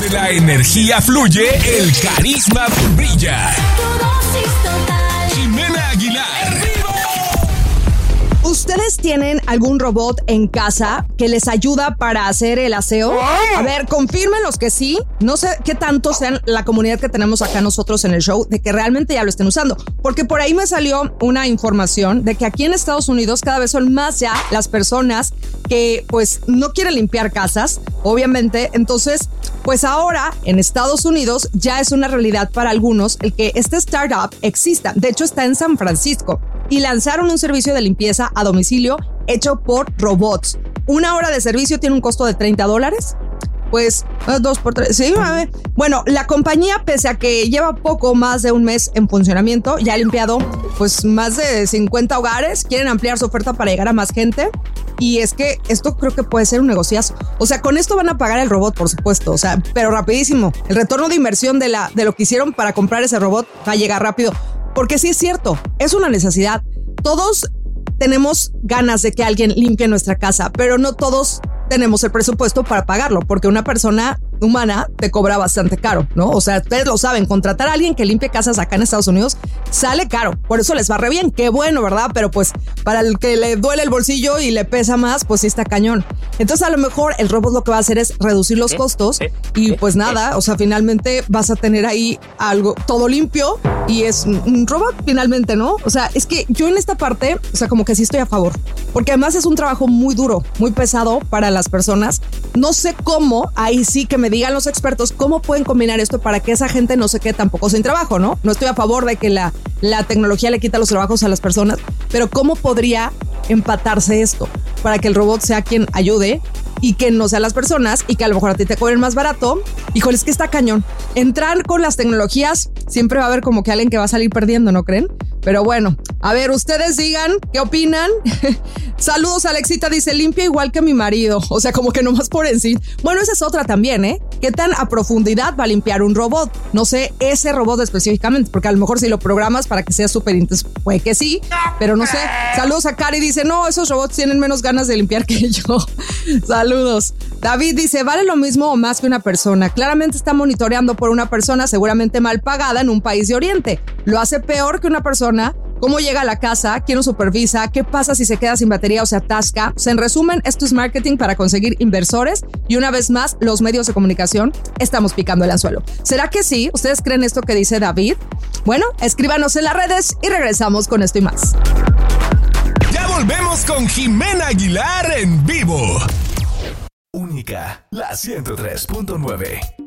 Donde la energía fluye, el carisma brilla. Jimena Aguilar. ¿Ustedes tienen algún robot en casa que les ayuda para hacer el aseo? A ver, confirmen los que sí. No sé qué tanto sean la comunidad que tenemos acá nosotros en el show de que realmente ya lo estén usando. Porque por ahí me salió una información de que aquí en Estados Unidos cada vez son más ya las personas que pues no quieren limpiar casas, obviamente. Entonces, pues ahora en Estados Unidos ya es una realidad para algunos el que este startup exista. De hecho, está en San Francisco. Y lanzaron un servicio de limpieza a domicilio hecho por robots. Una hora de servicio tiene un costo de $30. Pues 2 por 3. Sí, a ver. Bueno, la compañía, pese a que lleva poco más de un mes en funcionamiento, ya ha limpiado pues más de 50 hogares. Quieren ampliar su oferta para llegar a más gente. Y es que esto creo que puede ser un negociazo. O sea, con esto van a pagar el robot, por supuesto. O sea, pero rapidísimo. El retorno de inversión de lo que hicieron para comprar ese robot va a llegar rápido. Porque sí es cierto, es una necesidad. Todos tenemos ganas de que alguien limpie nuestra casa, pero no todos tenemos el presupuesto para pagarlo, porque una persona humana te cobra bastante caro, ¿no? O sea, ustedes lo saben, contratar a alguien que limpie casas acá en Estados Unidos sale caro, por eso les va re bien, qué bueno, ¿verdad? Pero pues para el que le duele el bolsillo y le pesa más, pues sí está cañón. Entonces a lo mejor el robot lo que va a hacer es reducir los costos y pues nada, o sea, finalmente vas a tener ahí algo todo limpio y es un robot finalmente, ¿no? O sea, es que yo en esta parte, o sea, como que sí estoy a favor, porque además es un trabajo muy duro, muy pesado para las personas. No sé cómo, ahí sí que me digan los expertos, cómo pueden combinar esto para que esa gente no se quede tampoco sin trabajo, ¿no? No estoy a favor de que la tecnología le quita los trabajos a las personas, pero ¿cómo podría empatarse esto para que el robot sea quien ayude y que no sean las personas y que a lo mejor a ti te cobren más barato? Híjole, es que está cañón. Entrar con las tecnologías siempre va a haber como que alguien que va a salir perdiendo, ¿no creen? Pero bueno, a ver, ustedes digan, ¿qué opinan? Saludos, Alexita, dice, limpia igual que mi marido. O sea, como que nomás por en sí. Bueno, esa es otra también, ¿eh? ¿Qué tan a profundidad va a limpiar un robot? No sé, ese robot específicamente, porque a lo mejor si lo programas para que sea súper intenso, puede que sí, pero no sé. Saludos a Cari, dice, no, esos robots tienen menos ganas de limpiar que yo. Saludos. David dice, ¿vale lo mismo o más que una persona? Claramente está monitoreando por una persona seguramente mal pagada en un país de Oriente. Lo hace peor que una persona. ¿Cómo llega a la casa? ¿Quién lo supervisa? ¿Qué pasa si se queda sin batería o se atasca? O sea, en resumen, esto es marketing para conseguir inversores y una vez más, los medios de comunicación estamos picando el anzuelo. ¿Será que sí? ¿Ustedes creen esto que dice David? Bueno, escríbanos en las redes y regresamos con esto y más. Ya volvemos con Jimena Aguilar en vivo. Única, la 103.9.